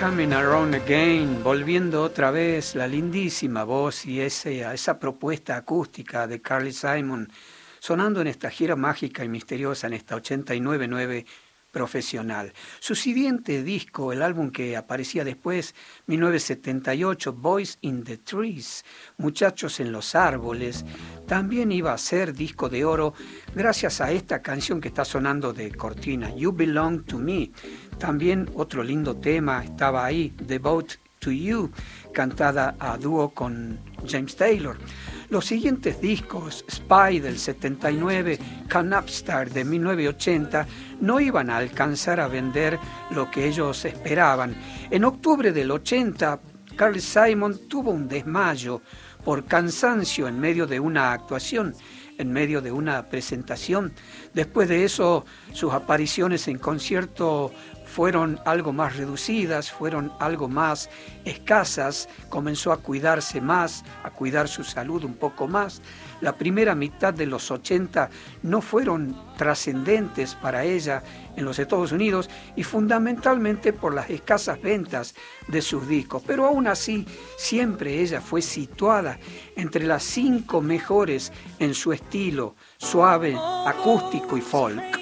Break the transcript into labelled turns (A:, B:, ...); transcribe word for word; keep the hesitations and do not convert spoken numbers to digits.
A: Coming Around Again, volviendo otra vez, la lindísima voz y ese, esa propuesta acústica de Carly Simon, sonando en esta gira mágica y misteriosa, en esta ochenta y nueve nueve profesional. Su siguiente disco, el álbum que aparecía después, mil novecientos setenta y ocho, Boys in the Trees, Muchachos en los Árboles, también iba a ser disco de oro gracias a esta canción que está sonando de cortina, You Belong to Me. También otro lindo tema estaba ahí, Devote to You, cantada a dúo con James Taylor. Los siguientes discos, Spy del setenta y nueve, Can Upstart de mil novecientos ochenta, no iban a alcanzar a vender lo que ellos esperaban. En octubre del ochenta, Carly Simon tuvo un desmayo por cansancio en medio de una actuación, en medio de una presentación. Después de eso, sus apariciones en concierto fueron algo más reducidas, fueron algo más escasas, comenzó a cuidarse más, a cuidar su salud un poco más. La primera mitad de los ochenta no fueron trascendentes para ella en los Estados Unidos y fundamentalmente por las escasas ventas de sus discos, pero aún así siempre ella fue situada entre las cinco mejores en su estilo suave, acústico y folk.